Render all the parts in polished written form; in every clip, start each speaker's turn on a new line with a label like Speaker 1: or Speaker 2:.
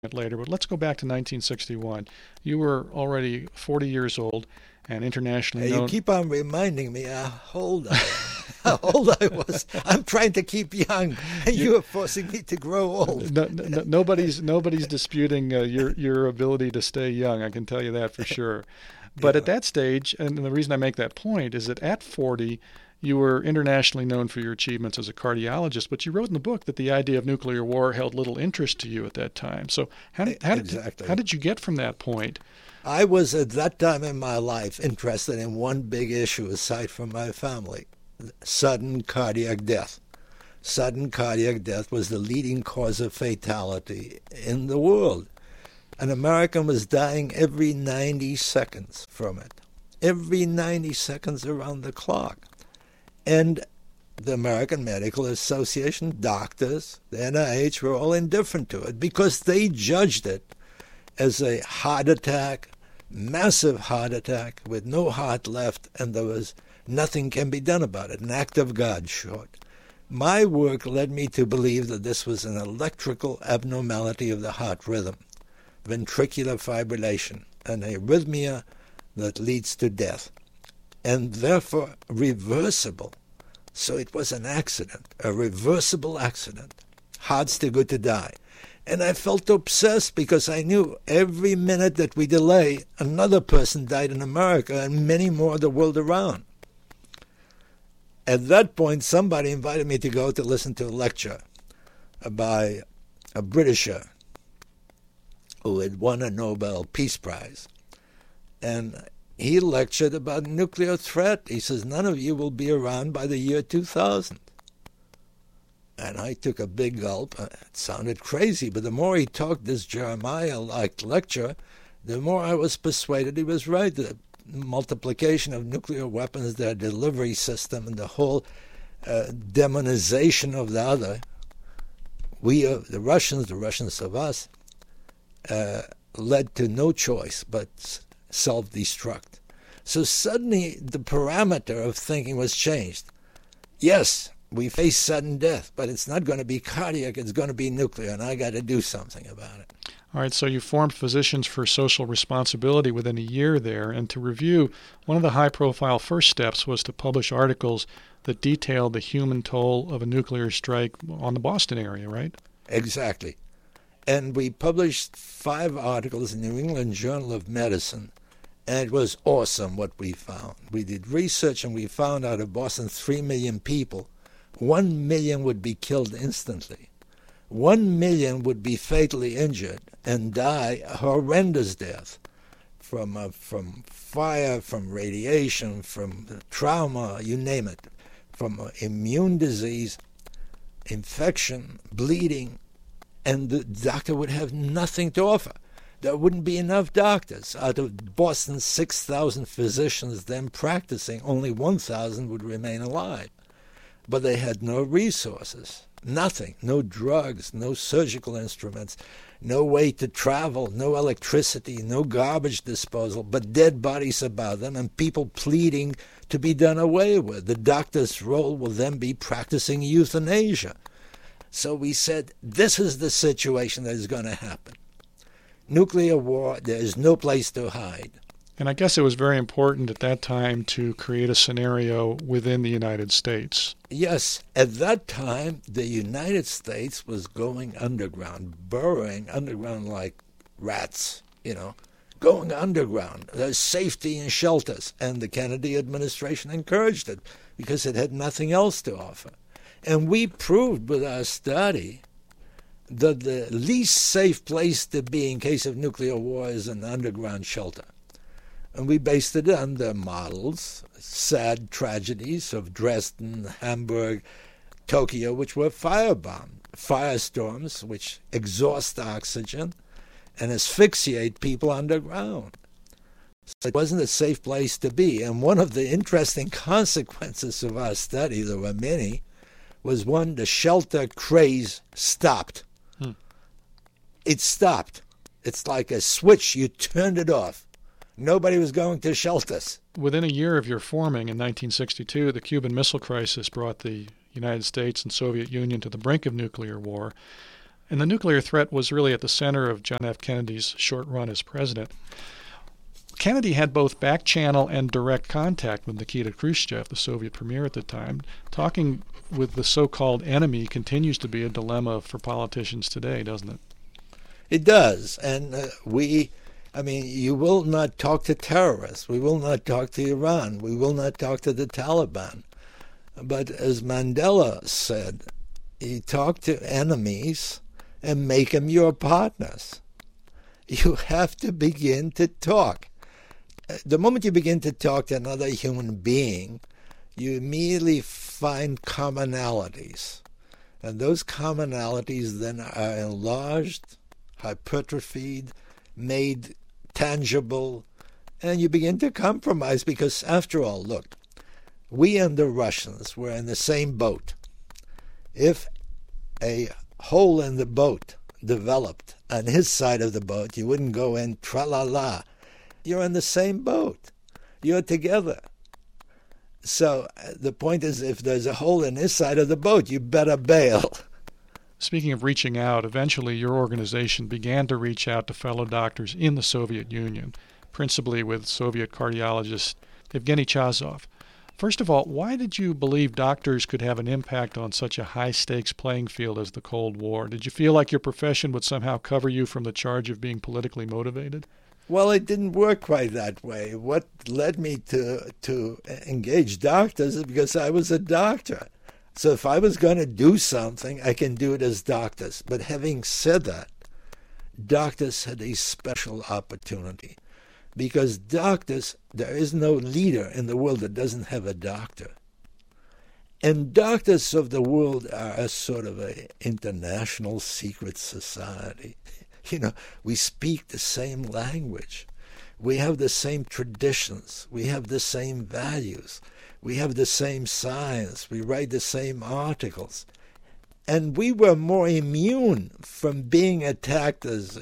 Speaker 1: later, but let's go back to 1961. You were already 40 years old and internationally
Speaker 2: You
Speaker 1: known.
Speaker 2: keep on reminding me how old I am. How old I was. I'm trying to keep young, and you are forcing me to grow old.
Speaker 1: Nobody's disputing your ability to stay young. I can tell you that for sure. But at that stage, and the reason I make that point is that at 40, you were internationally known for your achievements as a cardiologist, but you wrote in the book that the idea of nuclear war held little interest to you at that time. So how did you get from that point?
Speaker 2: I was at that time in my life interested in one big issue aside from my family: sudden cardiac death. Sudden cardiac death was the leading cause of fatality in the world. An American was dying every 90 seconds from it. Every 90 seconds around the clock. And the American Medical Association, doctors, the NIH were all indifferent to it because they judged it as a heart attack, massive heart attack with no heart left, and there was nothing can be done about it, an act of God short. My work led me to believe that this was an electrical abnormality of the heart rhythm, ventricular fibrillation, an arrhythmia that leads to death, and therefore reversible. So it was an accident, a reversible accident. Heart's too good to die. And I felt obsessed because I knew every minute that we delay, another person died in America and many more the world around. At that point, somebody invited me to go to listen to a lecture by a Britisher who had won a Nobel Peace Prize. And he lectured about nuclear threat. He says, none of you will be around by the year 2000. And I took a big gulp. It sounded crazy, but the more he talked this Jeremiah-like lecture, the more I was persuaded he was right. The multiplication of nuclear weapons, their delivery system, and the whole demonization of the other, the Russians of us, led to no choice but self-destruct. So suddenly the parameter of thinking was changed. Yes, we face sudden death, but it's not going to be cardiac, it's going to be nuclear, and I got to do something about it.
Speaker 1: All right, so you formed Physicians for Social Responsibility within a year there, and to review, one of the high-profile first steps was to publish articles that detailed the human toll of a nuclear strike on the Boston area, right?
Speaker 2: Exactly. And we published 5 articles in the New England Journal of Medicine, and it was awesome what we found. We did research, and we found out of Boston 3 million people, 1 million would be killed instantly. 1 million would be fatally injured and die a horrendous death from fire, from radiation, from trauma, you name it, from immune disease, infection, bleeding, and the doctor would have nothing to offer. There wouldn't be enough doctors. Out of Boston's 6,000 physicians then practicing, only 1,000 would remain alive. But they had no resources, nothing, no drugs, no surgical instruments, no way to travel, no electricity, no garbage disposal, but dead bodies about them and people pleading to be done away with. The doctor's role will then be practicing euthanasia. So we said, this is the situation that is going to happen. Nuclear war, there is no place to hide.
Speaker 1: And I guess it was very important at that time to create a scenario within the United States.
Speaker 2: Yes, at that time, the United States was going underground, burrowing underground like rats, going underground. There's safety in shelters, and the Kennedy administration encouraged it because it had nothing else to offer. And we proved with our study that the least safe place to be in case of nuclear war is an underground shelter. And we based it on the models, sad tragedies of Dresden, Hamburg, Tokyo, which were firestorms, which exhaust oxygen and asphyxiate people underground. So it wasn't a safe place to be. And one of the interesting consequences of our study, there were many, was one, the shelter craze stopped. It stopped. It's like a switch, you turned it off. Nobody was going to shelters.
Speaker 1: Within a year of your forming in 1962, the Cuban Missile Crisis brought the United States and Soviet Union to the brink of nuclear war. And the nuclear threat was really at the center of John F. Kennedy's short run as president. Kennedy had both back channel and direct contact with Nikita Khrushchev, the Soviet premier at the time. Talking with the so-called enemy continues to be a dilemma for politicians today, doesn't it?
Speaker 2: It does. And you will not talk to terrorists. We will not talk to Iran. We will not talk to the Taliban. But as Mandela said, you talk to enemies and make them your partners. You have to begin to talk. The moment you begin to talk to another human being, you immediately find commonalities. And those commonalities then are enlarged, hypertrophied, made tangible, and you begin to compromise because, after all, look, we and the Russians were in the same boat. If a hole in the boat developed on his side of the boat, you wouldn't go in tra-la-la. You're in the same boat. You're together. So the point is, if there's a hole in his side of the boat, you better bail.
Speaker 1: Speaking of reaching out, eventually your organization began to reach out to fellow doctors in the Soviet Union, principally with Soviet cardiologist Evgeny Chazov. First of all, why did you believe doctors could have an impact on such a high-stakes playing field as the Cold War? Did you feel like your profession would somehow cover you from the charge of being politically motivated?
Speaker 2: Well, it didn't work quite that way. What led me to engage doctors is because I was a doctor. So if I was going to do something, I can do it as doctors. But having said that, doctors had a special opportunity. Because doctors, there is no leader in the world that doesn't have a doctor. And doctors of the world are a sort of an international secret society. We speak the same language. We have the same traditions. We have the same values. We have the same science. We write the same articles. And we were more immune from being attacked as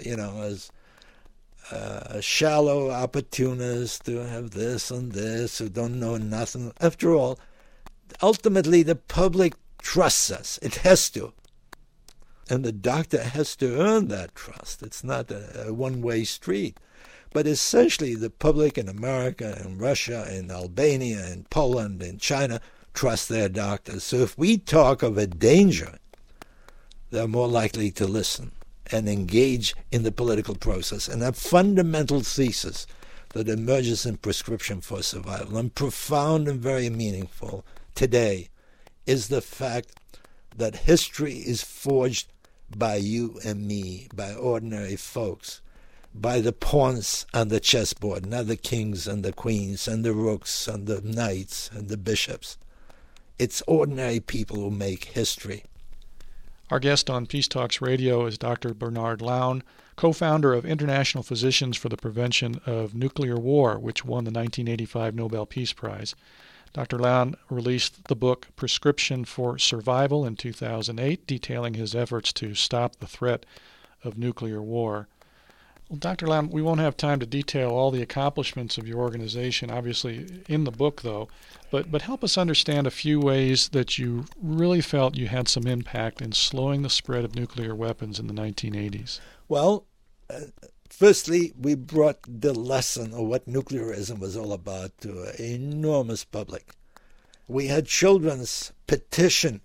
Speaker 2: shallow opportunists who have this and this, who don't know nothing. After all, ultimately the public trusts us. It has to. And the doctor has to earn that trust. It's not a one-way street. But essentially the public in America, in Russia, in Albania, in Poland, in China trust their doctors. So if we talk of a danger, they're more likely to listen and engage in the political process. And a fundamental thesis that emerges in Prescription for Survival, and profound and very meaningful today, is the fact that history is forged by you and me, by ordinary folks, by the pawns on the chessboard, not the kings and the queens and the rooks and the knights and the bishops. It's ordinary people who make history.
Speaker 1: Our guest on Peace Talks Radio is Dr. Bernard Lown, co-founder of International Physicians for the Prevention of Nuclear War, which won the 1985 Nobel Peace Prize. Dr. Lown released the book Prescription for Survival in 2008, detailing his efforts to stop the threat of nuclear war. Well, Dr. Lown, we won't have time to detail all the accomplishments of your organization, obviously in the book, though, but help us understand a few ways that you really felt you had some impact in slowing the spread of nuclear weapons in the 1980s.
Speaker 2: Well, firstly, we brought the lesson of what nuclearism was all about to an enormous public. We had children's petition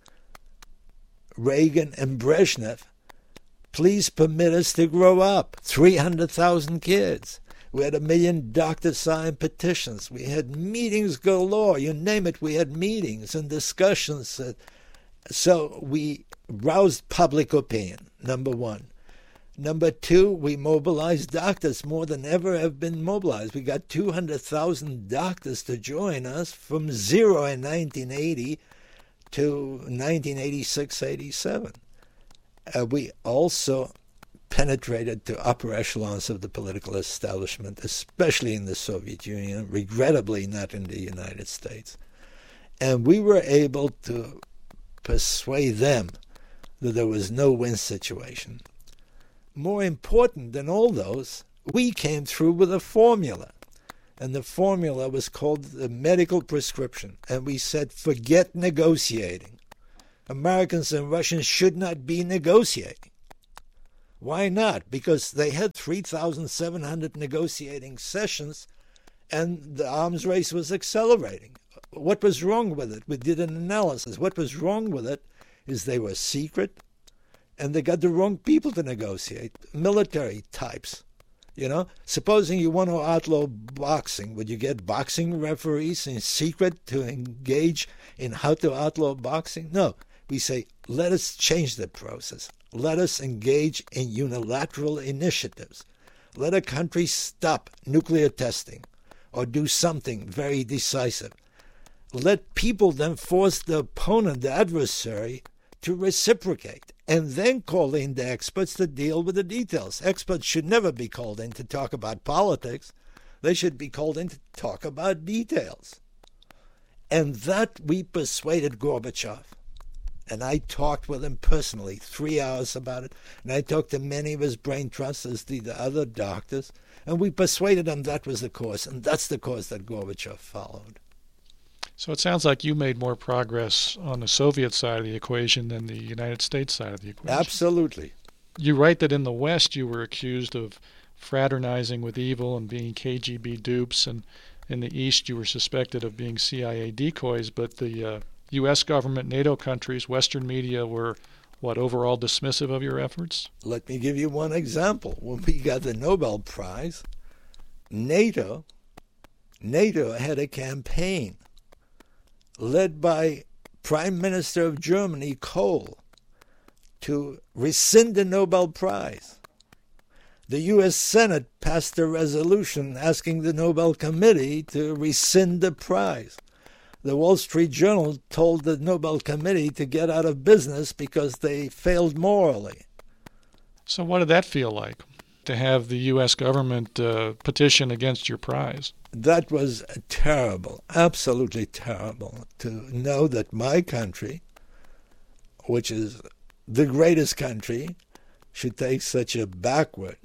Speaker 2: Reagan and Brezhnev, please permit us to grow up. 300,000 kids. We had 1 million doctors sign petitions. We had meetings galore. You name it, we had meetings and discussions. So we roused public opinion, number one. Number two, we mobilized doctors more than ever have been mobilized. We got 200,000 doctors to join us from zero in 1980 to 1986-87. We also penetrated to upper echelons of the political establishment, especially in the Soviet Union, regrettably not in the United States. And we were able to persuade them that there was no win situation. More important than all those, we came through with a formula. And the formula was called the medical prescription. And we said, forget negotiating. Americans and Russians should not be negotiating. Why not? Because they had 3,700 negotiating sessions, and the arms race was accelerating. What was wrong with it? We did an analysis. What was wrong with it is they were secret, and they got the wrong people to negotiate, military types. You know, supposing you want to outlaw boxing, would you get boxing referees in secret to engage in how to outlaw boxing? No. We say, let us change the process. Let us engage in unilateral initiatives. Let a country stop nuclear testing or do something very decisive. Let people then force the opponent, the adversary, to reciprocate, and then call in the experts to deal with the details. Experts should never be called in to talk about politics. They should be called in to talk about details. And that we persuaded Gorbachev. And I talked with him personally, 3 hours about it. And I talked to many of his brain trusts, as did the other doctors. And we persuaded him that was the course. And that's the course that Gorbachev followed.
Speaker 1: So it sounds like you made more progress on the Soviet side of the equation than the United States side of the equation.
Speaker 2: Absolutely.
Speaker 1: You write that in the West you were accused of fraternizing with evil and being KGB dupes, and in the East you were suspected of being CIA decoys, but the U.S. government, NATO countries, Western media were, overall dismissive of your efforts?
Speaker 2: Let me give you one example. When we got the Nobel Prize, NATO had a campaign led by Prime Minister of Germany, Kohl, to rescind the Nobel Prize. The U.S. Senate passed a resolution asking the Nobel Committee to rescind the prize. The Wall Street Journal told the Nobel Committee to get out of business because they failed morally.
Speaker 1: So what did that feel like, to have the U.S. government petition against your prize?
Speaker 2: That was terrible, absolutely terrible, to know that my country, which is the greatest country, should take such a backward,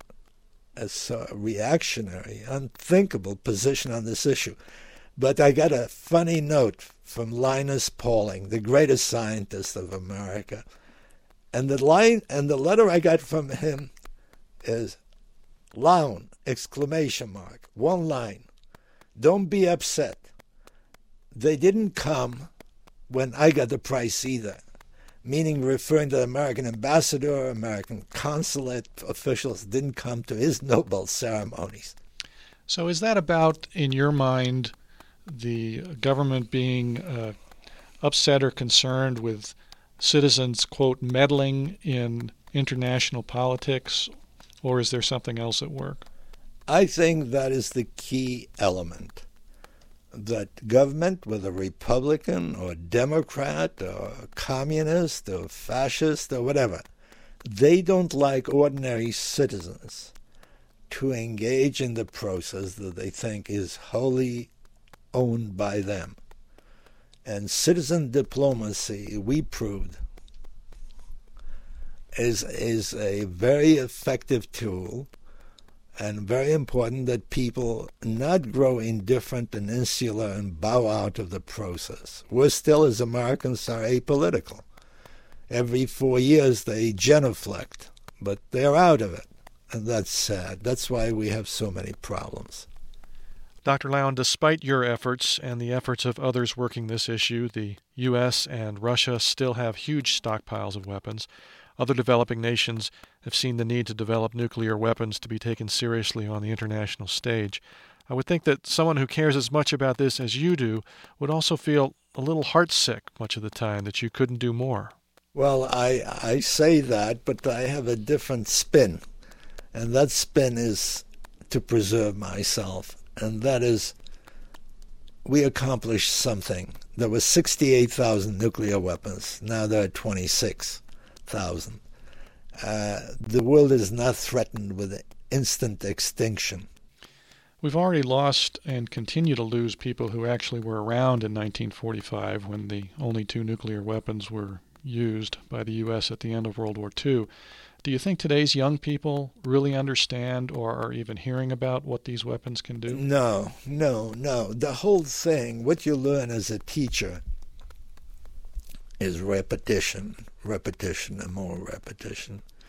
Speaker 2: a reactionary, unthinkable position on this issue. But I got a funny note from Linus Pauling, the greatest scientist of America. And the letter I got from him is Laun, ! One line. Don't be upset. They didn't come when I got the prize either. Meaning referring to the American ambassador, American consulate officials didn't come to his Nobel ceremonies.
Speaker 1: So is that about, in your mind, the government being upset or concerned with citizens, quote, meddling in international politics, or is there something else at work?
Speaker 2: I think that is the key element. That government, whether Republican or Democrat or communist or fascist or whatever, they don't like ordinary citizens to engage in the process that they think is wholly owned by them. And citizen diplomacy, we proved, is a very effective tool, and very important that people not grow indifferent and insular and bow out of the process. We're still, as Americans, are apolitical. Every 4 years they genuflect, but they're out of it, and that's sad. That's why we have so many problems.
Speaker 1: Dr. Laun, despite your efforts and the efforts of others working this issue, the U.S. and Russia still have huge stockpiles of weapons. Other developing nations have seen the need to develop nuclear weapons to be taken seriously on the international stage. I would think that someone who cares as much about this as you do would also feel a little heartsick much of the time that you couldn't do more.
Speaker 2: Well, I say that, but I have a different spin. And that spin is to preserve myself. And that is, we accomplished something. There were 68,000 nuclear weapons. Now there are 26,000. The world is not threatened with instant extinction.
Speaker 1: We've already lost and continue to lose people who actually were around in 1945 when the only 2 nuclear weapons were used by the U.S. at the end of World War II. Do you think today's young people really understand or are even hearing about what these weapons can do?
Speaker 2: No. The whole thing, what you learn as a teacher, is repetition and more repetition.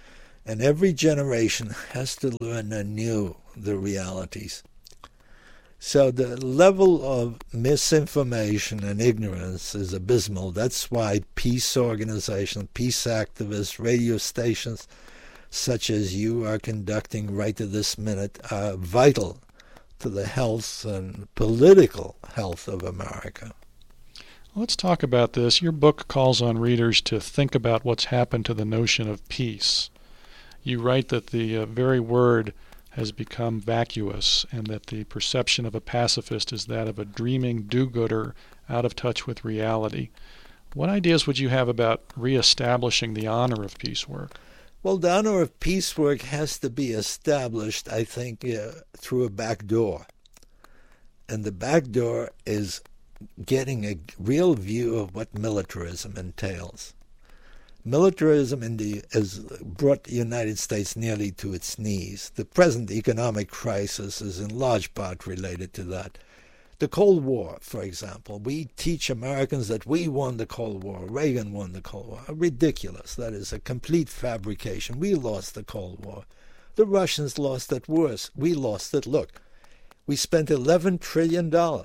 Speaker 2: And every generation has to learn anew the realities. So the level of misinformation and ignorance is abysmal. That's why peace organizations, peace activists, radio stations such as you are conducting right to this minute are vital to the health and political health of America.
Speaker 1: Let's talk about this. Your book calls on readers to think about what's happened to the notion of peace. You write that the very word has become vacuous and that the perception of a pacifist is that of a dreaming do-gooder out of touch with reality. What ideas would you have about reestablishing the honor of peace work?
Speaker 2: Well, the honor of peace work has to be established, I think, through a back door. And the back door is getting a real view of what militarism entails. Militarism has brought the United States nearly to its knees. The present economic crisis is in large part related to that. The Cold War, for example, we teach Americans that we won the Cold War, Reagan won the Cold War. Ridiculous. That is a complete fabrication. We lost the Cold War. The Russians lost it worse. We lost it. Look, we spent $11 trillion. Our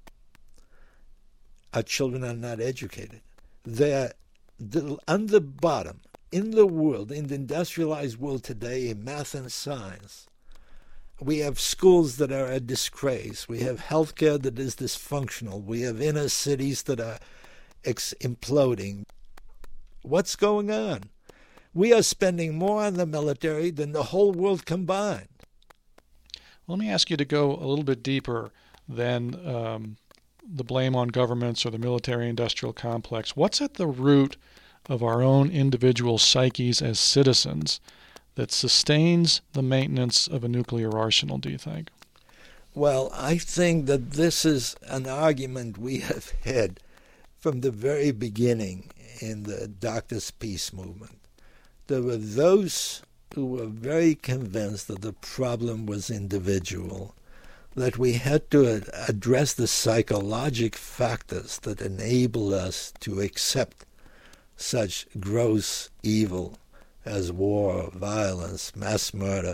Speaker 2: children are not educated. They're on the bottom in the world, in the industrialized world today, in math and science. We have schools that are a disgrace. We have healthcare that is dysfunctional. We have inner cities that are imploding. What's going on? We are spending more on the military than the whole world combined.
Speaker 1: Let me ask you to go a little bit deeper than the blame on governments or the military-industrial complex. What's at the root of our own individual psyches as citizens that sustains the maintenance of a nuclear arsenal, do you think?
Speaker 2: Well, I think that this is an argument we have had from the very beginning in the Doctors' Peace movement. There were those who were very convinced that the problem was individual, that we had to address the psychological factors that enable us to accept such gross evil as war, violence, mass murder.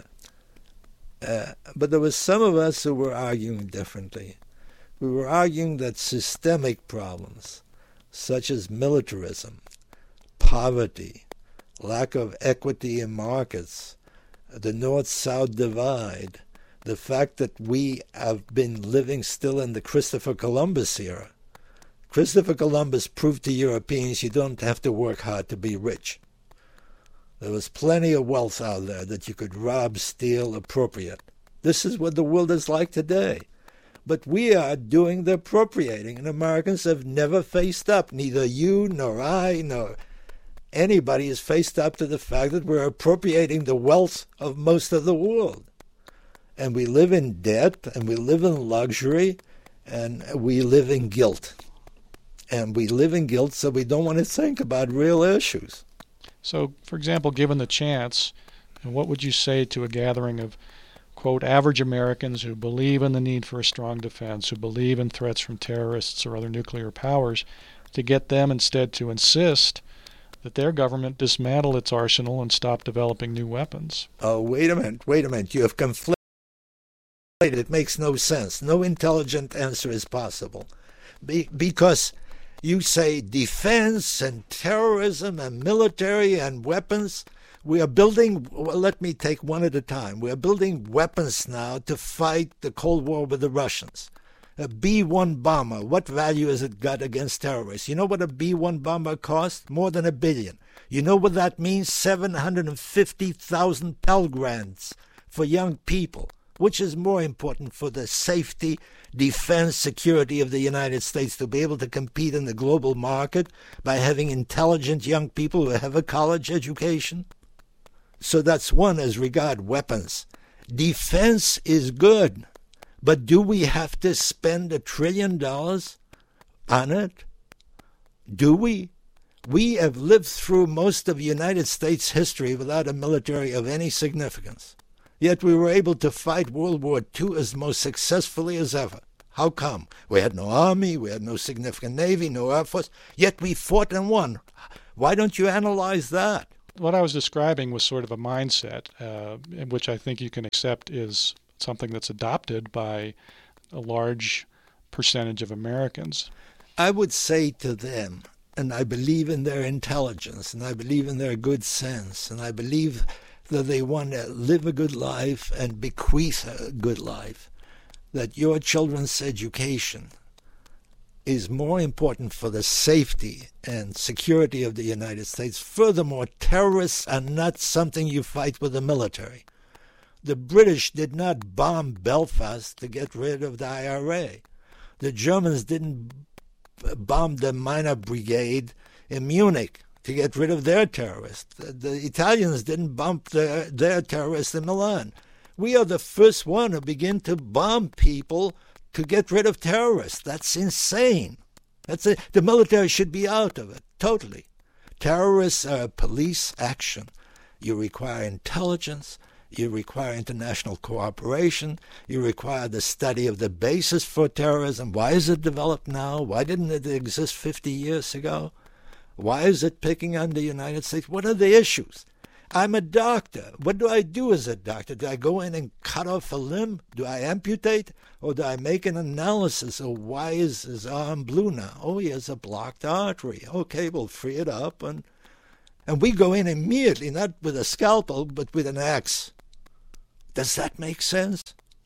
Speaker 2: But there were some of us who were arguing differently. We were arguing that systemic problems, such as militarism, poverty, lack of equity in markets, the North-South divide, the fact that we have been living still in the Christopher Columbus era. Christopher Columbus proved to Europeans you don't have to work hard to be rich. There was plenty of wealth out there that you could rob, steal, appropriate. This is what the world is like today. But we are doing the appropriating, and Americans have never faced up. Neither you nor I nor anybody has faced up to the fact that we're appropriating the wealth of most of the world. And we live in debt, and we live in luxury, and we live in guilt. And we live in guilt, so we don't want to think about real issues.
Speaker 1: So, for example, given the chance, what would you say to a gathering of, quote, average Americans who believe in the need for a strong defense, who believe in threats from terrorists or other nuclear powers, to get them instead to insist that their government dismantle its arsenal and stop developing new weapons?
Speaker 2: Oh, wait a minute. You have conflated. It makes no sense. No intelligent answer is possible. Because you say defense and terrorism and military and weapons. We are building, well, let me take one at a time. We are building weapons now to fight the Cold War with the Russians. A B-1 bomber, what value has it got against terrorists? You know what a B-1 bomber cost? More than $1 billion. You know what that means? 750,000 Pell Grants for young people. Which is more important for the safety, defense, security of the United States, to be able to compete in the global market by having intelligent young people who have a college education? So that's one as regard weapons. Defense is good, but do we have to spend $1 trillion on it? Do we? We have lived through most of United States history without a military of any significance. Yet we were able to fight World War II as most successfully as ever. How come? We had no army, we had no significant navy, no air force, yet we fought and won. Why don't you analyze that?
Speaker 1: What I was describing was sort of a mindset, which I think you can accept is something that's adopted by a large percentage of Americans.
Speaker 2: I would say to them, and I believe in their intelligence, and I believe in their good sense, and I believe that they want to live a good life and bequeath a good life, that your children's education is more important for the safety and security of the United States. Furthermore, terrorists are not something you fight with the military. The British did not bomb Belfast to get rid of the IRA. The Germans didn't bomb the Minor Brigade in Munich to get rid of their terrorists. The Italians didn't bomb their terrorists in Milan. We are the first one to begin to bomb people to get rid of terrorists. That's insane. The military should be out of it, totally. Terrorists are a police action. You require intelligence. You require international cooperation. You require the study of the basis for terrorism. Why is it developed now? Why didn't it exist 50 years ago? Why is it picking on the United States? What are the issues? I'm a doctor. What do I do as a doctor? Do I go in and cut off a limb? Do I amputate? Or do I make an analysis of why is his arm blue now? Oh, he has a blocked artery. Okay, we'll free it up. And we go in immediately, not with a scalpel, but with an axe. Does that make sense?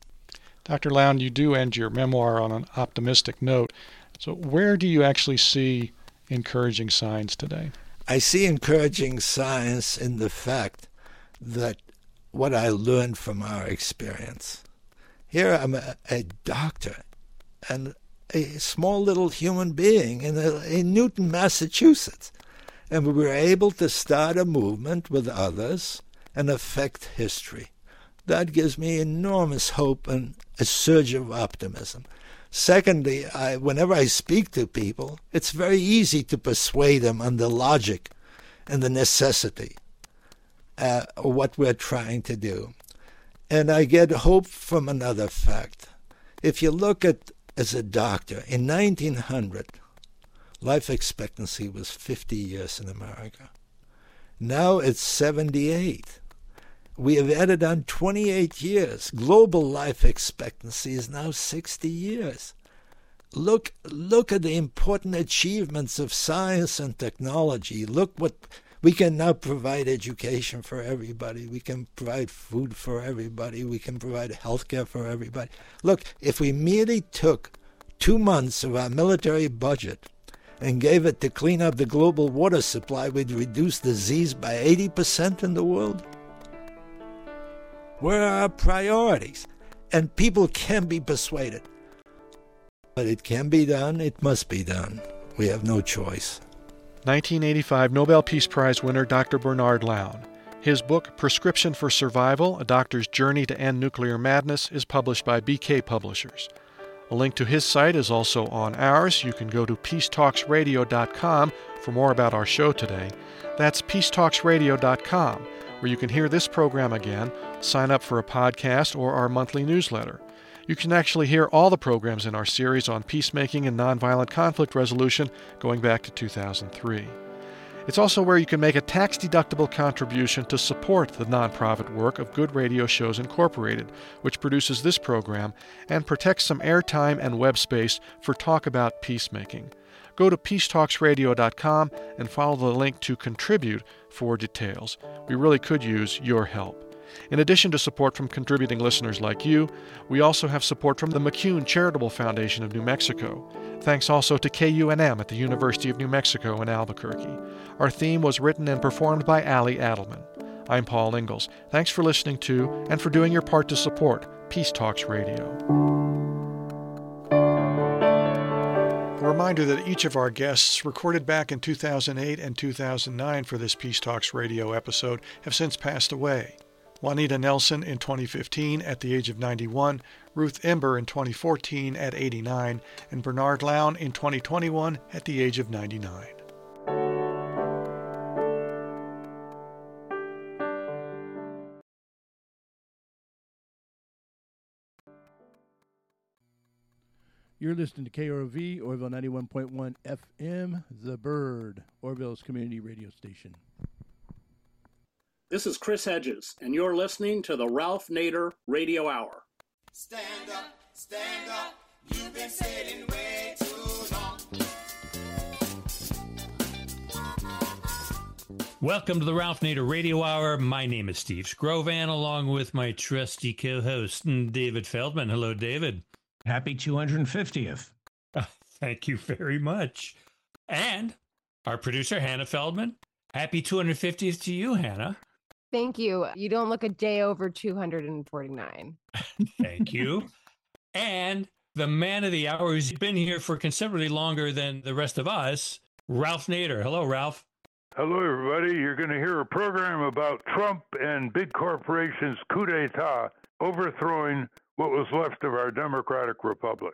Speaker 1: Dr. Lown, you do end your memoir on an optimistic note. So where do you actually see encouraging signs today?
Speaker 2: I see encouraging signs in the fact that what I learned from our experience. Here I'm a doctor and a small little human being in Newton, Massachusetts. And we were able to start a movement with others and affect history. That gives me enormous hope and a surge of optimism. Secondly, whenever I speak to people, it's very easy to persuade them on the logic and the necessity of what we're trying to do. And I get hope from another fact. If you look at, as a doctor, in 1900, life expectancy was 50 years in America. Now it's 78. We have added on 28 years. Global life expectancy is now 60 years. Look at the important achievements of science and technology. Look what we can now provide: education for everybody. We can provide food for everybody. We can provide health care for everybody. Look, if we merely took 2 months of our military budget and gave it to clean up the global water supply, we'd reduce disease by 80% in the world. Where are our priorities? And people can be persuaded. But it can be done. It must be done. We have no choice.
Speaker 1: 1985 Nobel Peace Prize winner Dr. Bernard Lown. His book, Prescription for Survival, A Doctor's Journey to End Nuclear Madness, is published by BK Publishers. A link to his site is also on ours. You can go to peacetalksradio.com for more about our show today. That's peacetalksradio.com, where you can hear this program again, sign up for a podcast or our monthly newsletter. You can actually hear all the programs in our series on peacemaking and nonviolent conflict resolution going back to 2003. It's also where you can make a tax-deductible contribution to support the nonprofit work of Good Radio Shows Incorporated, which produces this program and protects some airtime and web space for talk about peacemaking. Go to peacetalksradio.com and follow the link to contribute for details. We really could use your help. In addition to support from contributing listeners like you, we also have support from the McCune Charitable Foundation of New Mexico. Thanks also to KUNM at the University of New Mexico in Albuquerque. Our theme was written and performed by Allie Adelman. I'm Paul Ingalls. Thanks for listening to and for doing your part to support Peace Talks Radio. A reminder that each of our guests, recorded back in 2008 and 2009 for this Peace Talks Radio episode, have since passed away. Juanita Nelson in 2015 at the age of 91, Ruth Ember in 2014 at 89, and Bernard Lown in 2021 at the age of 99.
Speaker 3: You're listening to KROV, Orville 91.1 FM, The Bird, Orville's community radio station.
Speaker 4: This is Chris Hedges, and you're listening to the Ralph Nader Radio Hour.
Speaker 5: Stand up, you've been sitting way too long.
Speaker 6: Welcome to the Ralph Nader Radio Hour. My name is Steve Scrovan, along with my trusty co-host, David Feldman. Hello, David.
Speaker 7: Happy 250th.
Speaker 6: Thank you very much. And our producer, Hannah Feldman. Happy 250th to you, Hannah.
Speaker 8: Thank you. You don't look a day over 249.
Speaker 6: Thank you. And the man of the hour who's been here for considerably longer than the rest of us, Ralph Nader. Hello, Ralph.
Speaker 9: Hello, everybody. You're going to hear a program about Trump and big corporations' coup d'etat overthrowing what was left of our democratic republic.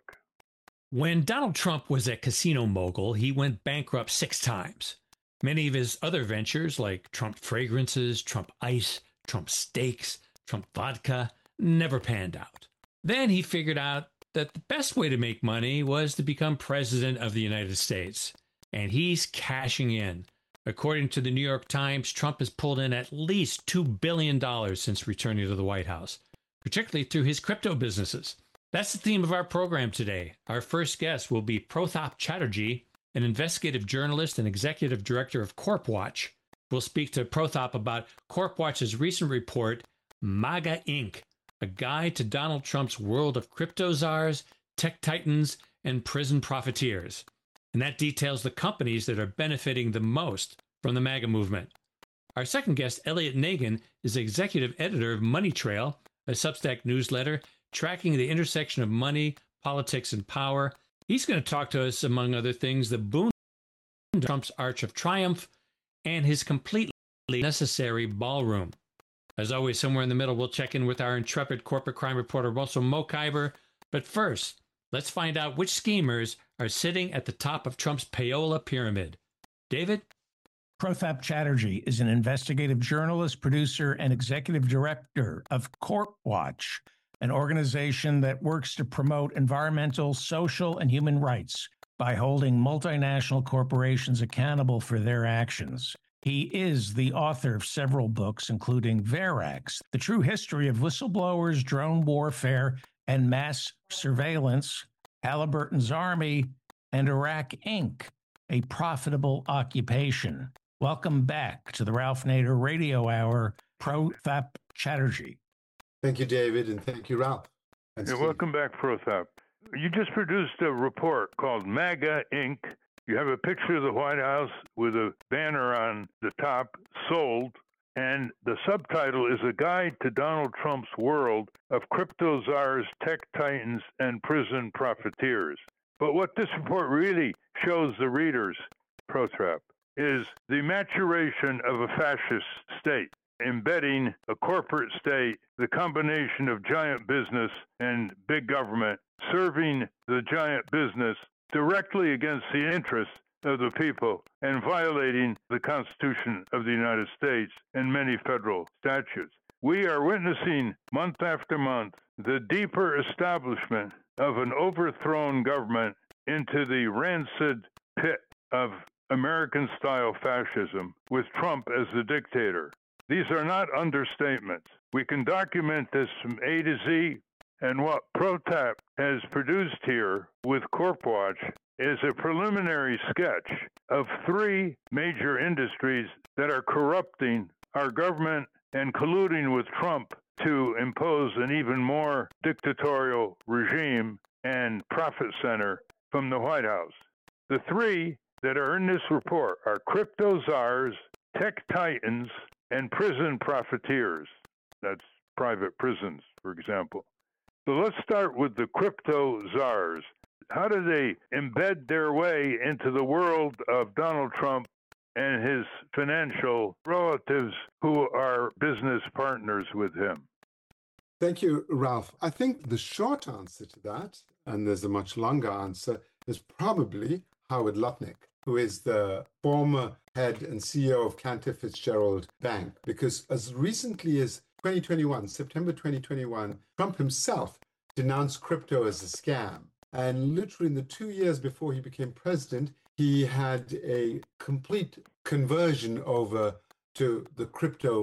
Speaker 6: When Donald Trump was a casino mogul, he went bankrupt 6 times. Many of his other ventures, like Trump fragrances, Trump ice, Trump steaks, Trump vodka, never panned out. Then he figured out that the best way to make money was to become president of the United States. And he's cashing in. According to the New York Times, Trump has pulled in at least $2 billion since returning to the White House, particularly through his crypto businesses. That's the theme of our program today. Our first guest will be Prothap Chatterjee, an investigative journalist and executive director of CorpWatch. We'll speak to Prothap about CorpWatch's recent report, MAGA Inc., a guide to Donald Trump's world of crypto czars, tech titans, and prison profiteers. And that details the companies that are benefiting the most from the MAGA movement. Our second guest, Elliot Nagin, is executive editor of Money Trail, a Substack newsletter tracking the intersection of money, politics, and power. He's going to talk to us, among other things, the boon of Trump's Arch of Triumph and his completely necessary ballroom. As always, somewhere in the middle, we'll check in with our intrepid corporate crime reporter, Russell Mokhiber. But first, let's find out which schemers are sitting at the top of Trump's payola pyramid. David?
Speaker 7: Prothap Chatterjee is an investigative journalist, producer, and executive director of CorpWatch, an organization that works to promote environmental, social, and human rights by holding multinational corporations accountable for their actions. He is the author of several books, including Verax, The True History of Whistleblowers, Drone Warfare, and Mass Surveillance, Halliburton's Army, and Iraq Inc., A Profitable Occupation. Welcome back to the Ralph Nader Radio Hour, Prothap Chatterjee.
Speaker 10: Thank you, David, and thank you, Ralph.
Speaker 9: Yeah, welcome back, Prothap. You just produced a report called MAGA Inc. You have a picture of the White House with a banner on the top, sold, and the subtitle is A Guide to Donald Trump's World of Crypto Czars, Tech Titans, and Prison Profiteers. But what this report really shows the readers, Prothap, is the maturation of a fascist state, embedding a corporate state, the combination of giant business and big government, serving the giant business directly against the interests of the people and violating the Constitution of the United States and many federal statutes. We are witnessing month after month the deeper establishment of an overthrown government into the rancid pit of American-style fascism with Trump as the dictator. These are not understatements. We can document this from A to Z, and what Prothap has produced here with CorpWatch is a preliminary sketch of 3 major industries that are corrupting our government and colluding with Trump to impose an even more dictatorial regime and profit center from the White House. The 3 that are in this report are crypto czars, tech titans, and prison profiteers. That's private prisons, for example. So let's start with the crypto czars. How do they embed their way into the world of Donald Trump and his financial relatives who are business partners with him?
Speaker 10: Thank you, Ralph. I think the short answer to that, and there's a much longer answer, is probably Howard Lutnick, who is the former head and CEO of Cantor Fitzgerald Bank, because as recently as 2021, September 2021, Trump himself denounced crypto as a scam. And literally in the 2 years before he became president, he had a complete conversion over to the crypto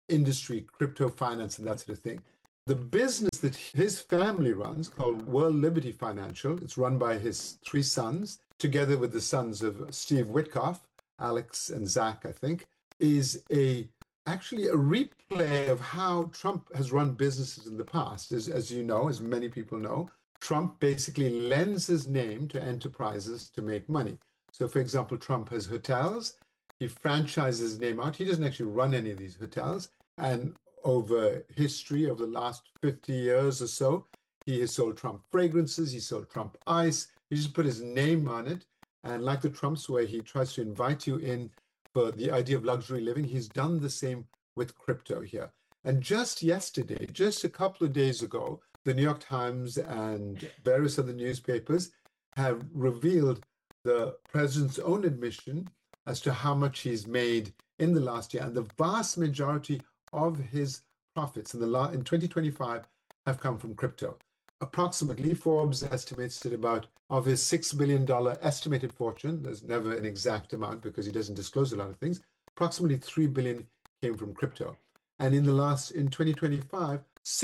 Speaker 10: industry, crypto finance, and that sort of thing. The business that his family runs, called World Liberty Financial, it's run by his three sons, together with the sons of Steve Witkoff, Alex and Zach, I think, is actually a replay of how Trump has run businesses in the past. As you know, as many people know, Trump basically lends his name to enterprises to make money. So, for example, Trump has hotels. He franchises his name out. He doesn't actually run any of these hotels. And over history, over the last 50 years or so, he has sold Trump fragrances. He sold Trump ice. He just put his name on it. And like the Trumps way, he tries to invite you in for the idea of luxury living. He's done the same with crypto here. And just yesterday, just a couple of days ago, the New York Times and various other newspapers have revealed the president's own admission as to how much he's made in the last year. And the vast majority of his profits in 2025 have come from crypto. Approximately, Forbes estimates that about of his $6 billion estimated fortune, there's never an exact amount because he doesn't disclose a lot of things, approximately $3 billion came from crypto. And in 2025,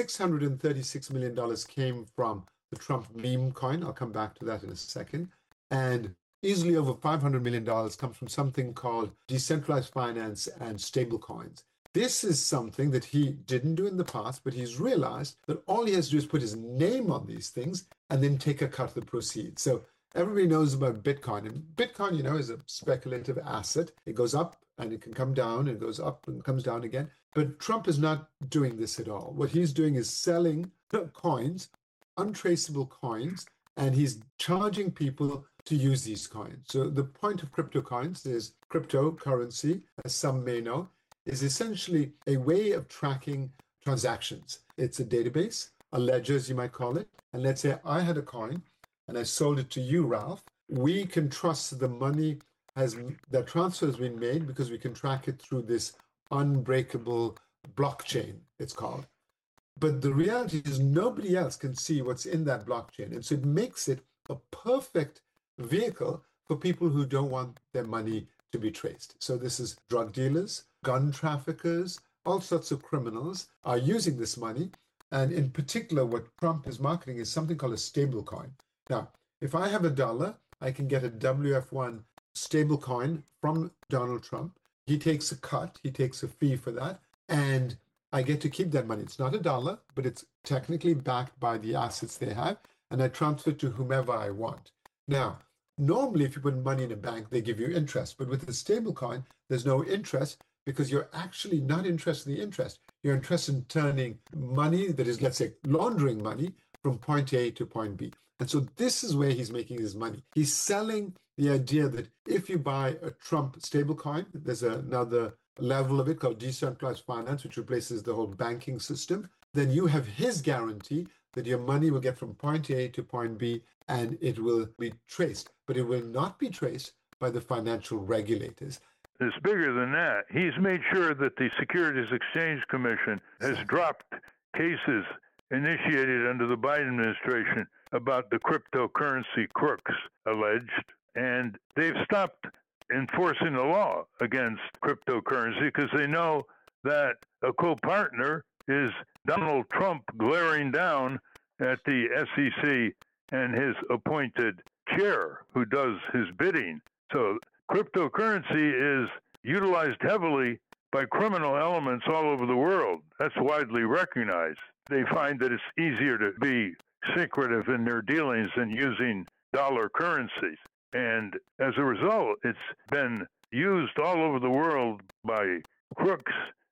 Speaker 10: $636 million came from the Trump meme coin. I'll come back to that in a second. And easily over $500 million comes from something called decentralized finance and stable coins. This is something that he didn't do in the past, but he's realized that all he has to do is put his name on these things and then take a cut of the proceeds. So everybody knows about Bitcoin. And Bitcoin, is a speculative asset. It goes up and it can come down, and goes up and comes down again. But Trump is not doing this at all. What he's doing is selling coins, untraceable coins, and he's charging people to use these coins. So the point of crypto coins is cryptocurrency, as some may know, is essentially a way of tracking transactions. It's a database, a ledger, as you might call it. And let's say I had a coin and I sold it to you, Ralph. We can trust the money the transfer has been made because we can track it through this unbreakable blockchain, it's called. But the reality is nobody else can see what's in that blockchain. And so it makes it a perfect vehicle for people who don't want their money to be traced. So this is drug dealers, gun traffickers, all sorts of criminals are using this money. And in particular, what Trump is marketing is something called a stable coin. Now, if I have $1, I can get a WF1 stable coin from Donald Trump. He takes a cut, he takes a fee for that, and I get to keep that money. It's not $1, but it's technically backed by the assets they have, and I transfer it to whomever I want. Now, normally, if you put money in a bank, they give you interest, but with the stable coin, there's no interest because you're actually not interested in the interest. You're interested in turning money that is, let's say, laundering money from point A to point B. And so this is where he's making his money. He's selling the idea that if you buy a Trump stablecoin, there's another level of it called decentralized finance, which replaces the whole banking system, then you have his guarantee that your money will get from point A to point B and it will be traced. But it will not be traced by the financial regulators.
Speaker 9: It's bigger than that. He's made sure that the Securities Exchange Commission has dropped cases initiated under the Biden administration about the cryptocurrency crooks alleged, and they've stopped enforcing the law against cryptocurrency because they know that a co-partner is Donald Trump glaring down at the SEC and his appointed chair who does his bidding. So cryptocurrency is utilized heavily by criminal elements all over the world. That's widely recognized. They find that it's easier to be secretive in their dealings than using dollar currencies. And as a result, it's been used all over the world by crooks,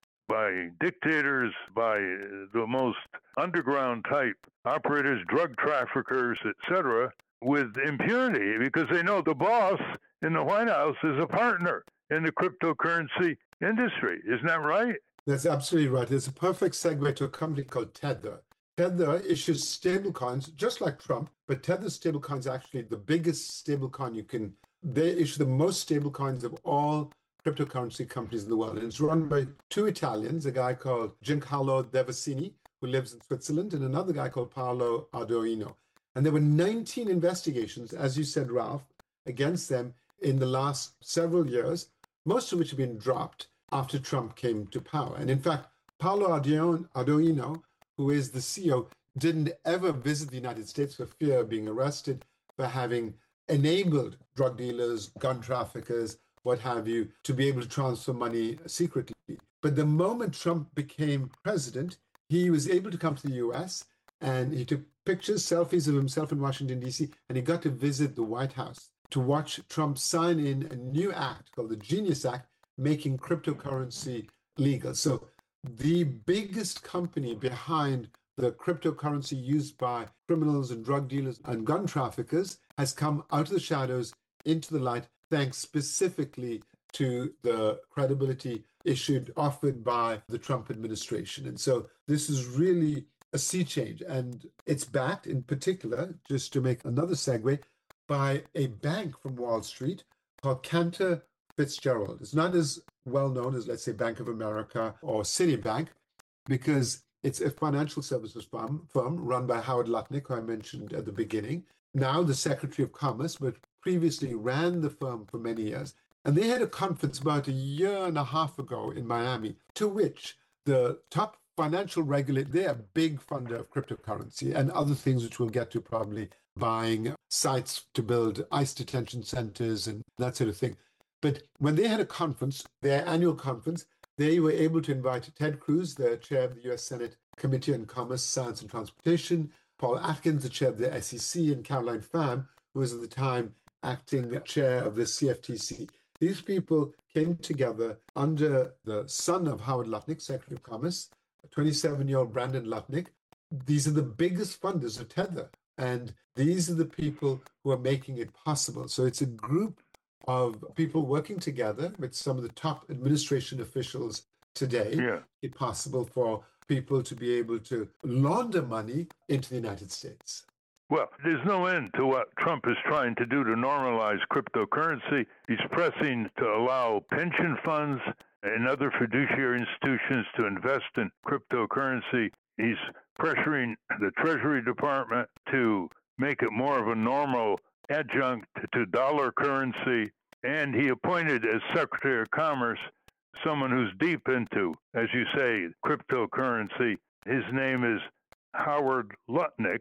Speaker 9: by dictators, by the most underground type operators, drug traffickers, etc., with impunity because they know the boss in the White House is a partner in the cryptocurrency industry. Isn't that right?
Speaker 10: That's absolutely right. It's a perfect segue to a company called Tether. Tether issues stablecoins just like Trump, but Tether's stablecoin is actually the biggest stablecoin you can. They issue the most stablecoins of all cryptocurrency companies in the world. And it's run by two Italians, a guy called Giancarlo Devasini, who lives in Switzerland, and another guy called Paolo Ardoino. And there were 19 investigations, as you said, Ralph, against them in the last several years, most of which have been dropped after Trump came to power. And in fact, Paolo Ardoino, who is the CEO, didn't ever visit the United States for fear of being arrested for having enabled drug dealers, gun traffickers, what have you, to be able to transfer money secretly. But the moment Trump became president, he was able to come to the US and he took pictures, selfies of himself in Washington, D.C., and he got to visit the White House to watch Trump sign in a new act called the Genius Act, making cryptocurrency legal. So the biggest company behind the cryptocurrency used by criminals and drug dealers and gun traffickers has come out of the shadows into the light, thanks specifically to the credibility offered by the Trump administration. And so this is really a sea change. And it's backed in particular, just to make another segue, by a bank from Wall Street called Cantor Fitzgerald. It's not as well known as, let's say, Bank of America or Citibank, because it's a financial services firm run by Howard Lutnick, who I mentioned at the beginning, now the Secretary of Commerce, but previously ran the firm for many years. And they had a conference about a year and a half ago in Miami, to which the top financial regulator, they're a big funder of cryptocurrency and other things which we'll get to, probably buying sites to build ICE detention centers and that sort of thing. But when they had a conference, their annual conference, they were able to invite Ted Cruz, the chair of the U.S. Senate Committee on Commerce, Science and Transportation, Paul Atkins, the chair of the SEC, and Caroline Pham, who was at the time acting chair of the CFTC. These people came together under the son of Howard Lutnick, Secretary of Commerce, 27-year-old Brandon Lutnick. These are the biggest funders of Tether, and these are the people who are making it possible. So it's a group of people working together with some of the top administration officials today, it possible for people to be able to launder money into the United States.
Speaker 9: Well, there's no end to what Trump is trying to do to normalize cryptocurrency. He's pressing to allow pension funds and other fiduciary institutions to invest in cryptocurrency. He's pressuring the Treasury Department to make it more of a normal adjunct to dollar currency. And he appointed as Secretary of Commerce someone who's deep into, as you say, cryptocurrency. His name is Howard Lutnick,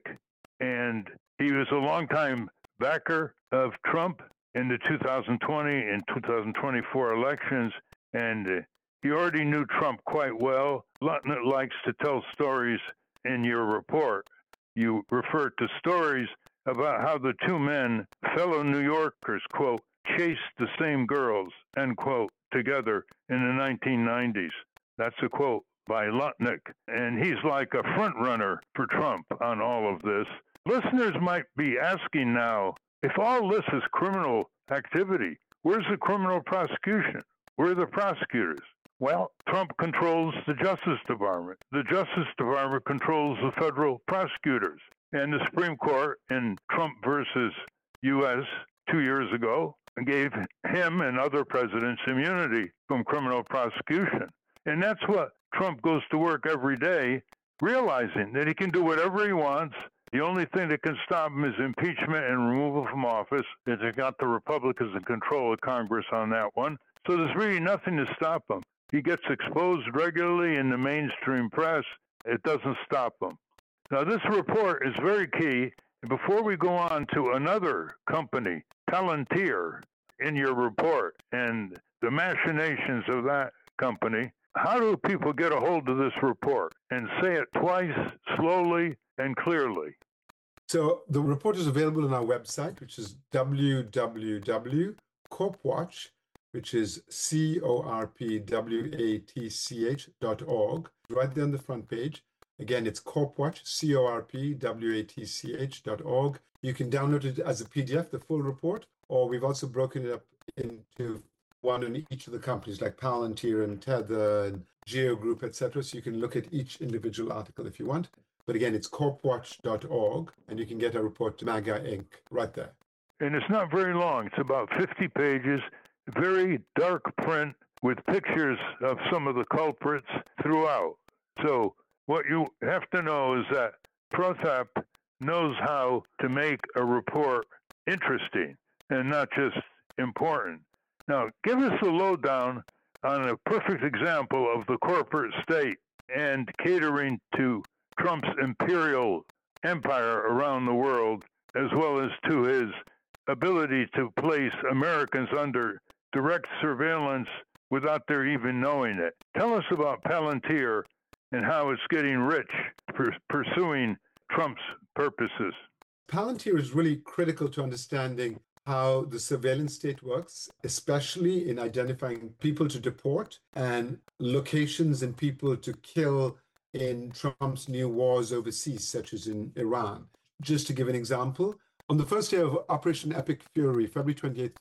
Speaker 9: and he was a longtime backer of Trump in the 2020 and 2024 elections, and he already knew Trump quite well. Lutnick likes to tell stories in your report. You refer to stories about how the two men, fellow New Yorkers, quote, chased the same girls, end quote, together in the 1990s. That's a quote by Lutnick. And he's like a front runner for Trump on all of this. Listeners might be asking now, if all this is criminal activity, where's the criminal prosecution? Where are the prosecutors? Well, Trump controls the Justice Department. The Justice Department controls the federal prosecutors. And the Supreme Court in Trump versus U.S. 2 years ago gave him and other presidents immunity from criminal prosecution. And that's what Trump goes to work every day, realizing that he can do whatever he wants. The only thing that can stop him is impeachment and removal from office. They got the Republicans in control of Congress on that one. So there's really nothing to stop him. He gets exposed regularly in the mainstream press. It doesn't stop him. Now, this report is very key. Before we go on to another company, Palantir, in your report and the machinations of that company, how do people get a hold of this report? And say it twice, slowly and clearly.
Speaker 10: So the report is available on our website, which is www.corpwatch, which is corpwatch.org. Right there on the front page. Again, it's Corpwatch, corpwatch.org. You can download it as a PDF, the full report, or we've also broken it up into one on each of the companies like Palantir and Tether and Geo Group, etc. So you can look at each individual article if you want. But again, it's corpwatch.org, and you can get a report to MAGA Inc. right there.
Speaker 9: And it's not very long. It's about 50 pages, very dark print with pictures of some of the culprits throughout. So what you have to know is that Prothap knows how to make a report interesting and not just important. Now, give us a lowdown on a perfect example of the corporate state and catering to Trump's imperial empire around the world, as well as to his ability to place Americans under direct surveillance without their even knowing it. Tell us about Palantir and how it's getting rich pursuing Trump's purposes.
Speaker 10: Palantir is really critical to understanding how the surveillance state works, especially in identifying people to deport and locations and people to kill in Trump's new wars overseas, such as in Iran. Just to give an example, on the first day of Operation Epic Fury, February 28,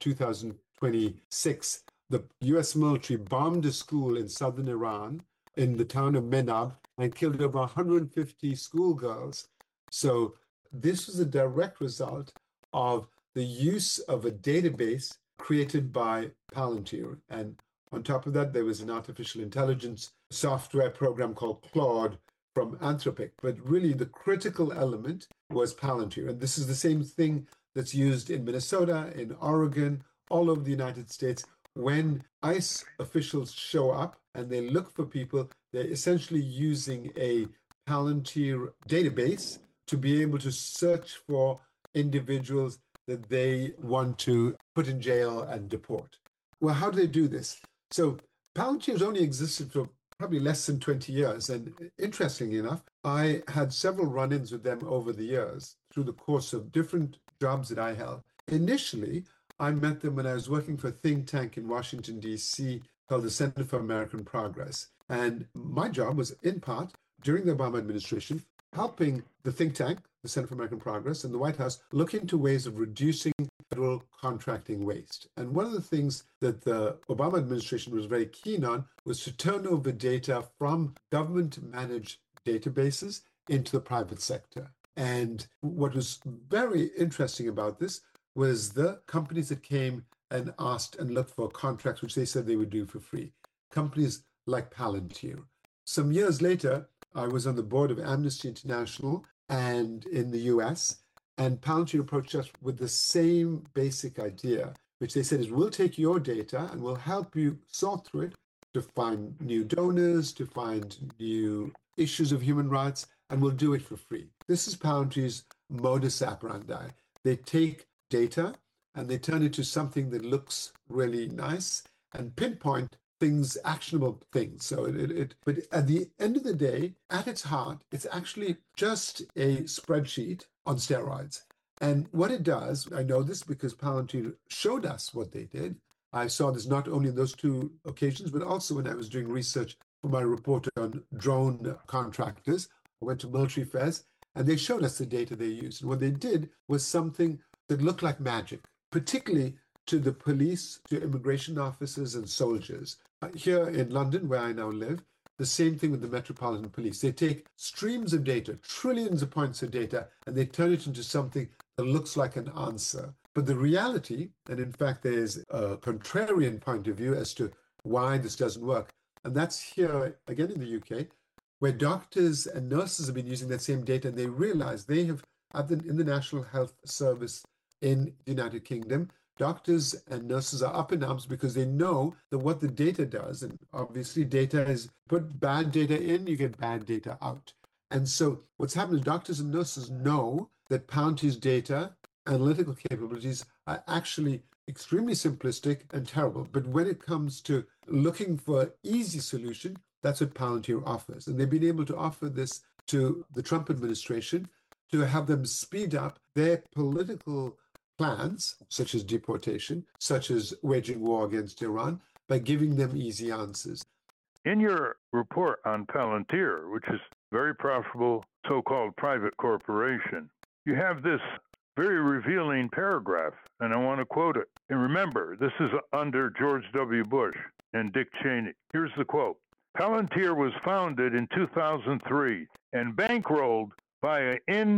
Speaker 10: 2026, the U.S. military bombed a school in southern Iran in the town of Menab and killed over 150 schoolgirls. So this was a direct result of the use of a database created by Palantir. And on top of that, there was an artificial intelligence software program called Claude from Anthropic. But really, the critical element was Palantir. And this is the same thing that's used in Minnesota, in Oregon, all over the United States. When ICE officials show up and they look for people, they're essentially using a Palantir database to be able to search for individuals that they want to put in jail and deport. Well, how do they do this? So Palantir has only existed for probably less than 20 years. And interestingly enough, I had several run-ins with them over the years through the course of different jobs that I held. Initially, I met them when I was working for a think tank in Washington, D.C. called the Center for American Progress. And my job was, in part, during the Obama administration, helping the think tank, the Center for American Progress, and the White House look into ways of reducing federal contracting waste. And one of the things that the Obama administration was very keen on was to turn over data from government-managed databases into the private sector. And what was very interesting about this was the companies that came and asked and looked for contracts, which they said they would do for free. Companies like Palantir. Some years later, I was on the board of Amnesty International and in the US, and Palantir approached us with the same basic idea, which they said is, we'll take your data and we'll help you sort through it to find new donors, to find new issues of human rights, and we'll do it for free. This is Palantir's modus operandi. They take data and they turn it to something that looks really nice and pinpoint things, actionable things. So but at the end of the day, at its heart, it's actually just a spreadsheet on steroids. And what it does, I know this because Palantir showed us what they did. I saw this not only in those two occasions, but also when I was doing research for my report on drone contractors. I went to military fairs and they showed us the data they used. And what they did was something that looked like magic, particularly to the police, to immigration officers and soldiers. Here in London, where I now live, the same thing with the Metropolitan Police. They take streams of data, trillions of points of data, and they turn it into something that looks like an answer. But the reality, and in fact, there's a contrarian point of view as to why this doesn't work. And that's here, again, in the UK, where doctors and nurses have been using that same data, and they realize they have, in the National Health Service in the United Kingdom, doctors and nurses are up in arms because they know that what the data does, and obviously data is, put bad data in, you get bad data out. And so what's happened is doctors and nurses know that Palantir's data, analytical capabilities are actually extremely simplistic and terrible. But when it comes to looking for an easy solution, that's what Palantir offers. And they've been able to offer this to the Trump administration to have them speed up their political plans, such as deportation, such as waging war against Iran, by giving them easy answers.
Speaker 9: In your report on Palantir, which is very profitable so-called private corporation, you have this very revealing paragraph, and I want to quote it. And remember, this is under George W. Bush and Dick Cheney. Here's the quote. Palantir was founded in 2003 and bankrolled by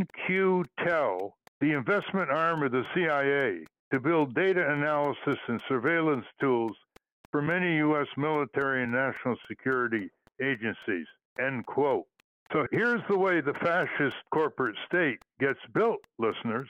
Speaker 9: In-Q-Tel, the investment arm of the CIA, to build data analysis and surveillance tools for many U.S. military and national security agencies, end quote. So here's the way the fascist corporate state gets built, listeners.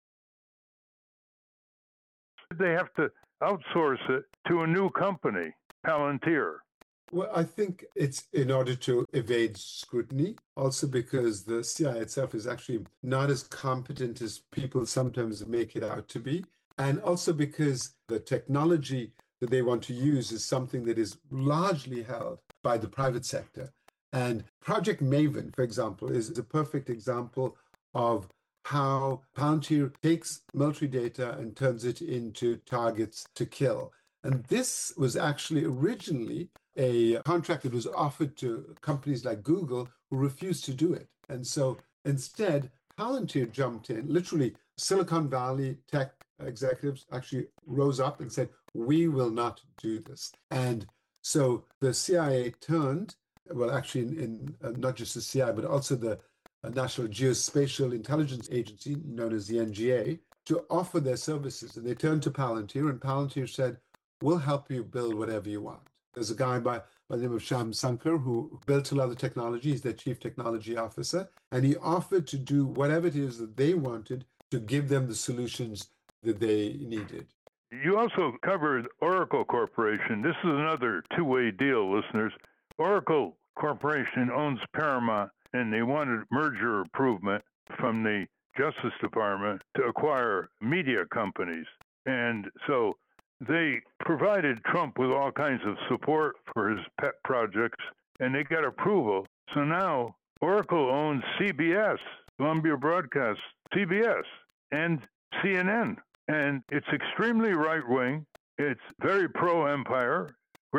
Speaker 9: They have to outsource it to a new company. Palantir?
Speaker 10: Well, I think it's in order to evade scrutiny, also because the CIA itself is actually not as competent as people sometimes make it out to be, and also because the technology that they want to use is something that is largely held by the private sector. And Project Maven, for example, is a perfect example of how Palantir takes military data and turns it into targets to kill. And this was actually originally a contract that was offered to companies like Google who refused to do it. And so instead, Palantir jumped in. Literally, Silicon Valley tech executives actually rose up and said, we will not do this. And so the CIA turned, well, actually, in not just the CIA, but also the National Geospatial Intelligence Agency, known as the NGA, to offer their services. And they turned to Palantir, and Palantir said, we'll help you build whatever you want. There's a guy by the name of Shyam Sankar who built a lot of technology. He's their chief technology officer. And he offered to do whatever it is that they wanted to give them the solutions that they needed.
Speaker 9: You also covered Oracle Corporation. This is another two-way deal, listeners. Oracle Corporation owns Paramount, and they wanted merger approval from the Justice Department to acquire media companies. And so they provided Trump with all kinds of support for his pet projects, and they got approval. So now Oracle owns CBS, Columbia Broadcast, CBS, and CNN. And it's extremely right-wing. It's very pro-empire,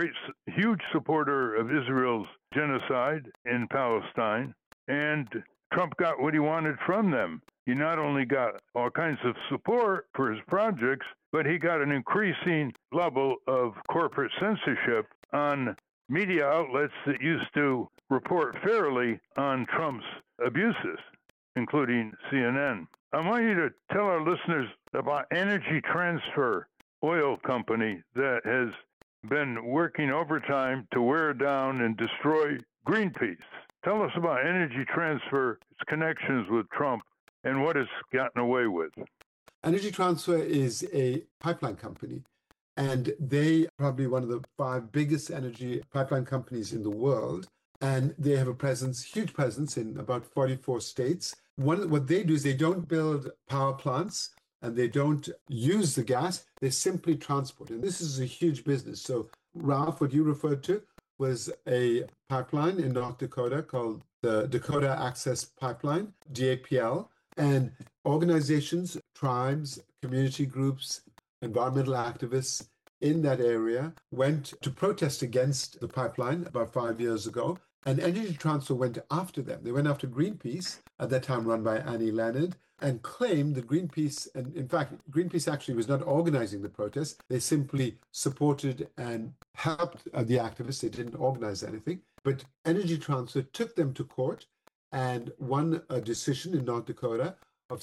Speaker 9: huge supporter of Israel's genocide in Palestine. And Trump got what he wanted from them. He not only got all kinds of support for his projects, but he got an increasing level of corporate censorship on media outlets that used to report fairly on Trump's abuses, including CNN. I want you to tell our listeners about Energy Transfer Oil Company that has been working overtime to wear down and destroy Greenpeace. Tell us about Energy Transfer, its connections with Trump, and what it's gotten away with.
Speaker 10: Energy Transfer is a pipeline company, and they are probably one of the 5 biggest energy pipeline companies in the world. And they have a presence, huge presence in about 44 states. What they do is they don't build power plants and they don't use the gas, they simply transport. And this is a huge business. So, Ralph, what you referred to was a pipeline in North Dakota called the Dakota Access Pipeline, DAPL. And organizations, tribes, community groups, environmental activists in that area went to protest against the pipeline about 5 years ago. And Energy Transfer went after them. They went after Greenpeace, at that time run by Annie Leonard, and claimed that Greenpeace, and in fact, Greenpeace actually was not organizing the protest. They simply supported and helped the activists. They didn't organize anything. But Energy Transfer took them to court and won a decision in North Dakota of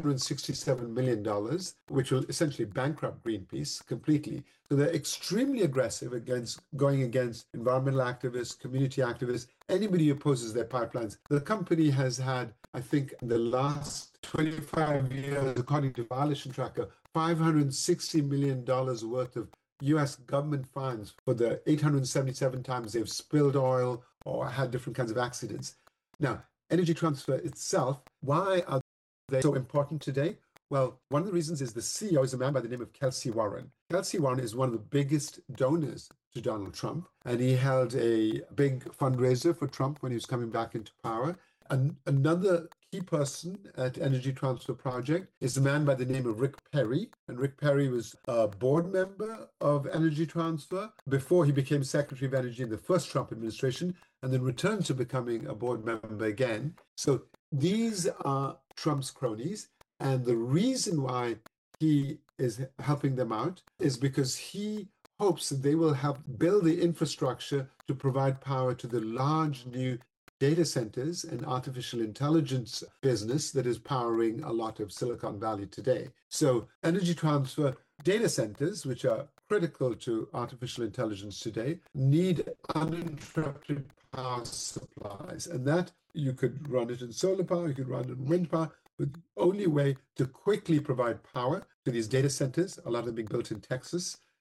Speaker 10: $667 million, which will essentially bankrupt Greenpeace completely. So they're extremely aggressive going against environmental activists, community activists, anybody who opposes their pipelines. The company has had, I think, in the last 25 years, according to Violation Tracker, $560 million worth of U.S. government fines for the 877 times they've spilled oil or had different kinds of accidents. Now, Energy Transfer itself, why are they so important today? Well, one of the reasons is the CEO is a man by the name of Kelsey Warren. Kelsey Warren is one of the biggest donors to Donald Trump, and he held a big fundraiser for Trump when he was coming back into power. And another key person at Energy Transfer Project is a man by the name of Rick Perry. And Rick Perry was a board member of Energy Transfer before he became Secretary of Energy in the first Trump administration, and then returned to becoming a board member again. So these are Trump's cronies. And the reason why he is helping them out is because he hopes that they will help build the infrastructure to provide power to the large new data centers and artificial intelligence business that is powering a lot of Silicon Valley today. So Energy Transfer data centers, which are critical to artificial intelligence today, need uninterrupted power supplies. And that you could run it in solar power, you could run it in wind power, but the only way to quickly provide power to these data centers, a lot of them being built in Texas,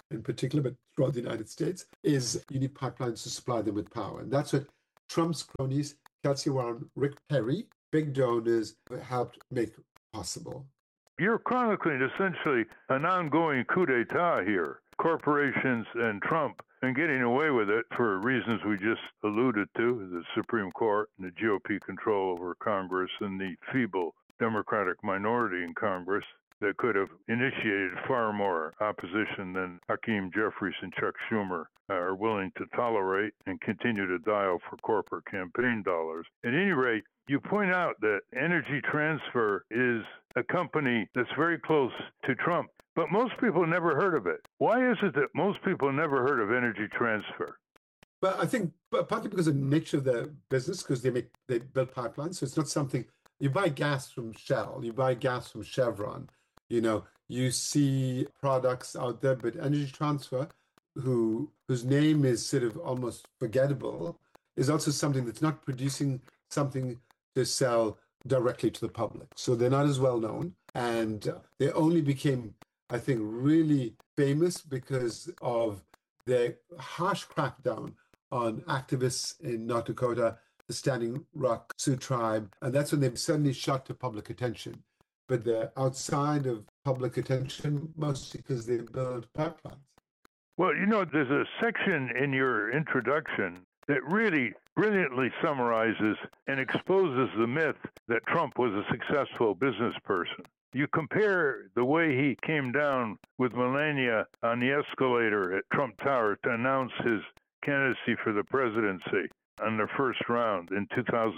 Speaker 10: in particular, but throughout the United States, is you need pipelines to supply them with power. And that's what Trump's cronies, Kelsey Warren, Rick Perry, big donors, helped make possible.
Speaker 9: You're chronicling essentially an ongoing coup d'etat here. Corporations and Trump, and getting away with it for reasons we just alluded to, the Supreme Court and the GOP control over Congress and the feeble Democratic minority in Congress that could have initiated far more opposition than Hakeem Jeffries and Chuck Schumer are willing to tolerate and continue to dial for corporate campaign dollars. At any rate, you point out that Energy Transfer is a company that's very close to Trump, but most people never heard of it. Why is it that most people never heard of Energy Transfer?
Speaker 10: But I think partly because of the nature of their business, because they build pipelines, so it's not something. You buy gas from Shell, you buy gas from Chevron, you see products out there, but Energy Transfer, whose name is sort of almost forgettable, is also something that's not producing something to sell directly to the public. So they're not as well known, and they only became, I think, really famous because of their harsh crackdown on activists in North Dakota, the Standing Rock Sioux tribe, and that's when they suddenly shot to public attention. But they're outside of public attention mostly because they build pipelines.
Speaker 9: Well, there's a section in your introduction that really brilliantly summarizes and exposes the myth that Trump was a successful business person. You compare the way he came down with Melania on the escalator at Trump Tower to announce his candidacy for the presidency on the first round in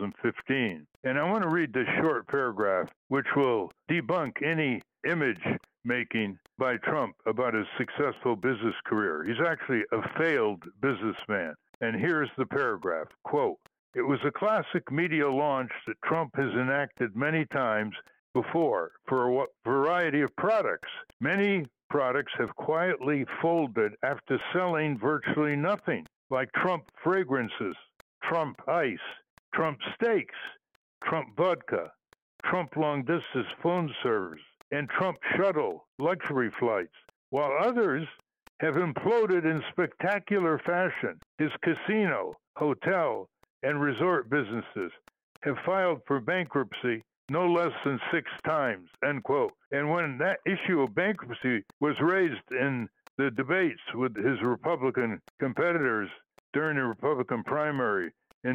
Speaker 9: 2015. And I want to read this short paragraph, which will debunk any image making by Trump about his successful business career. He's actually a failed businessman. And here's the paragraph, quote, "It was a classic media launch that Trump has enacted many times before for a variety of products. Many products have quietly folded after selling virtually nothing, like Trump fragrances, Trump ice, Trump steaks, Trump vodka, Trump long-distance phone servers, and Trump shuttle luxury flights, while others have imploded in spectacular fashion. His casino, hotel, and resort businesses have filed for bankruptcy no less than 6 times," end quote. And when that issue of bankruptcy was raised in the debates with his Republican competitors during the Republican primary in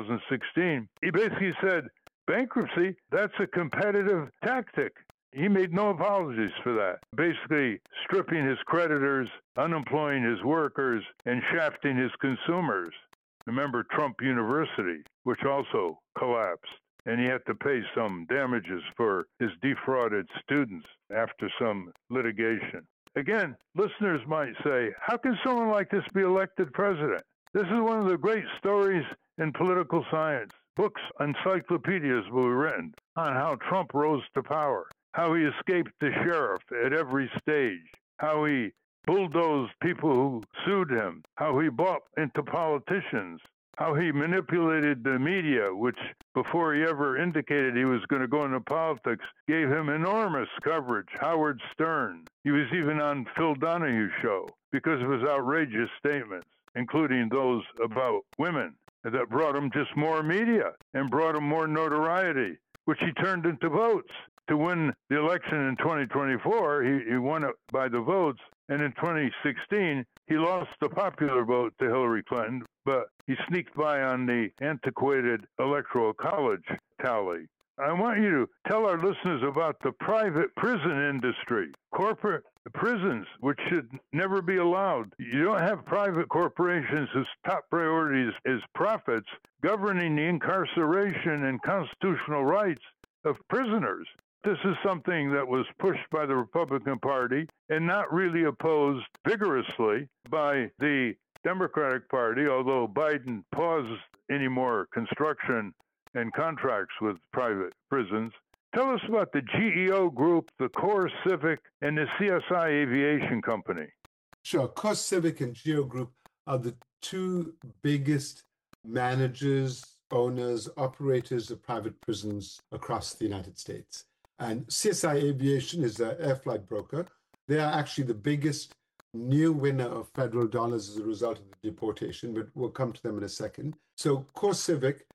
Speaker 9: 2016, he basically said, bankruptcy, that's a competitive tactic. He made no apologies for that, basically stripping his creditors, unemploying his workers, and shafting his consumers. Remember Trump University, which also collapsed, and he had to pay some damages for his defrauded students after some litigation. Again, listeners might say, how can someone like this be elected president? This is one of the great stories in political science. Books, encyclopedias will be written on how Trump rose to power, how he escaped the sheriff at every stage, how he bulldozed people who sued him, how he bought into politicians, how he manipulated the media, which before he ever indicated he was going to go into politics, gave him enormous coverage. Howard Stern. He was even on Phil Donahue's show because of his outrageous statements, including those about women, that brought him just more media and brought him more notoriety, which he turned into votes. To win the election in 2024, he won it by the votes, and in 2016, he lost the popular vote to Hillary Clinton, but he sneaked by on the antiquated Electoral College tally. I want you to tell our listeners about the private prison industry, corporate prisons, which should never be allowed. You don't have private corporations whose top priority is profits governing the incarceration and constitutional rights of prisoners. This is something that was pushed by the Republican Party and not really opposed vigorously by the Democratic Party, although Biden paused any more construction and contracts with private prisons. Tell us about the GEO Group, the Core Civic, and the CSI Aviation Company.
Speaker 10: Sure. Core Civic and GEO Group are the 2 biggest managers, owners, operators of private prisons across the United States. And CSI Aviation is an air flight broker. They are actually the biggest new winner of federal dollars as a result of the deportation, but we'll come to them in a second. So CoreCivic